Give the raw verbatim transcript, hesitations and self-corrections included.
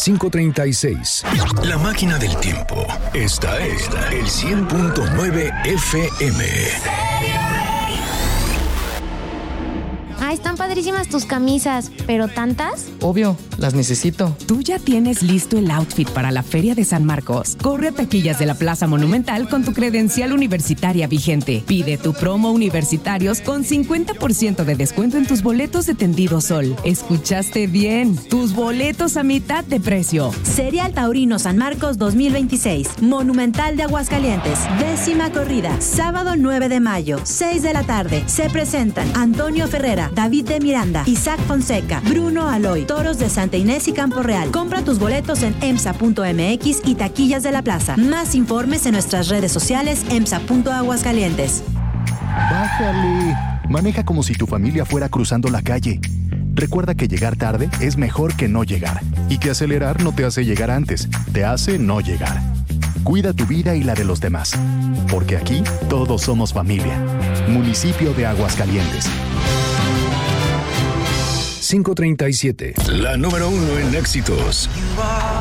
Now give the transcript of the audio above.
cinco treinta y seis. La máquina del tiempo. Esta es el cien punto nueve F M. Ah, están padrísimas tus camisas, ¿pero tantas? Obvio, las necesito. ¿Tú ya tienes listo el outfit para la Feria de San Marcos? Corre a taquillas de la Plaza Monumental con tu credencial universitaria vigente. Pide tu promo universitarios con cincuenta por ciento de descuento en tus boletos de Tendido Sol. ¿Escuchaste bien? Tus boletos a mitad de precio. Serial Taurino San Marcos dos mil veintiséis. Monumental de Aguascalientes. Décima corrida. Sábado nueve de mayo, seis de la tarde. Se presentan Antonio Ferrera, David de Miranda, Isaac Fonseca, Bruno Aloy, Toros de Santa Inés y Campo Real. Compra tus boletos en emsa punto m x y taquillas de la plaza. Más informes en nuestras redes sociales emsa punto aguascalientes. Bájale. Maneja como si tu familia fuera cruzando la calle. Recuerda que llegar tarde es mejor que no llegar. Y que acelerar no te hace llegar antes, te hace no llegar. Cuida tu vida y la de los demás. Porque aquí todos somos familia. Municipio de Aguascalientes. cinco treinta y siete. La número uno en éxitos.